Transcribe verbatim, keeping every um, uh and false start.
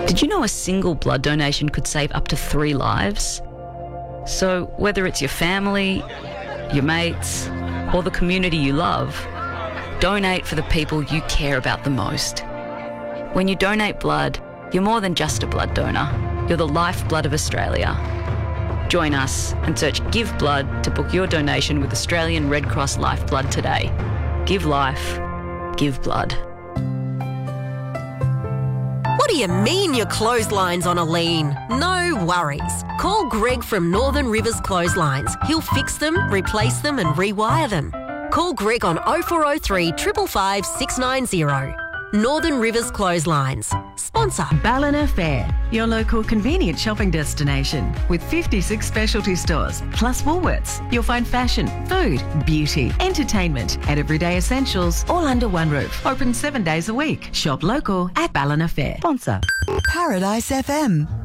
Did you know a single blood donation could save up to three lives? So whether it's your family, your mates, or the community you love, donate for the people you care about the most. When you donate blood, you're more than just a blood donor. You're the lifeblood of Australia. Join us and search Give Blood to book your donation with Australian Red Cross Lifeblood today. Give life, give blood. What do you mean your clothesline's on a lean? No worries. Call Greg from Northern Rivers Clotheslines. He'll fix them, replace them and rewire them. Call Greg on oh four oh three, five five five, six nine oh. Northern Rivers Clotheslines. Sponsor. Ballina Fair, your local convenient shopping destination with fifty-six specialty stores plus Woolworths. You'll find fashion, food, beauty, entertainment and everyday essentials all under one roof. Open seven days a week. Shop local at Ballina Fair. Sponsor. Paradise F M.